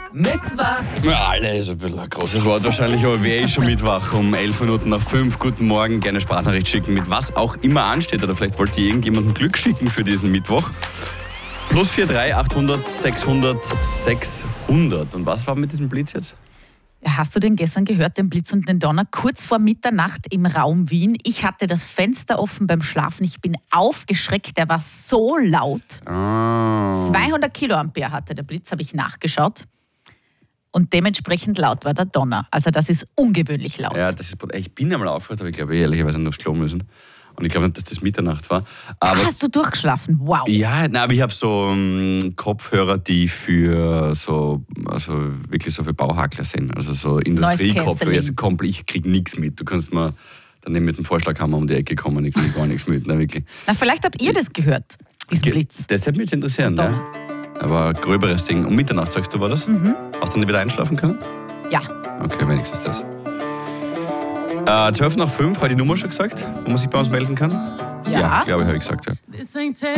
Mittwoch. Ja, alle ist ein bisschen ein großes Wort wahrscheinlich, aber wer ist schon Mittwoch um 11 Minuten nach 5? Guten Morgen, gerne Sprachnachricht schicken, mit was auch immer ansteht. Oder vielleicht wollt ihr irgendjemandem Glück schicken für diesen Mittwoch. +43 800 600 600. Und was war mit diesem Blitz jetzt? Ja, hast du den gestern gehört, den Blitz und den Donner? Kurz vor Mitternacht im Raum Wien. Ich hatte das Fenster offen beim Schlafen. Ich bin aufgeschreckt. Der war so laut. 200 Kiloampere hatte der Blitz, habe ich nachgeschaut. Und dementsprechend laut war der Donner. Also das ist ungewöhnlich laut. Ja, ich bin einmal aufgewacht, aber ich glaube ehrlicherweise nur aufs Klo müssen. Und ich glaube nicht, dass das Mitternacht war. Aber Hast du durchgeschlafen? Wow. ja, nein, aber ich habe so Kopfhörer, die für so, also wirklich so für Bauhackler sind. Also so Industriekopfhörer. Also ich kriege nichts mit. Du kannst mal dann mit dem Vorschlaghammer um die Ecke kommen, ich kriege gar nichts mit. Na, wirklich. Na, vielleicht habt ihr das gehört, diesen Blitz. Das hätte mich jetzt interessieren, ne? Aber ein gröberes Ding. Um Mitternacht, sagst du, war das? Mhm. Hast du dann wieder einschlafen können? Ja. Okay, wenigstens das. 12 nach 5, habe ich die Nummer schon gesagt, wo man sich bei uns melden kann? Ja. Glaube ich, habe ich gesagt, ja.